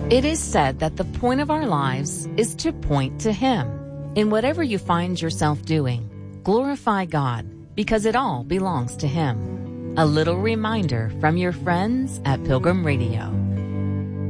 It is said that the point of our lives is to point to Him. In whatever you find yourself doing, glorify God, because it all belongs to Him. A little reminder from your friends at Pilgrim Radio.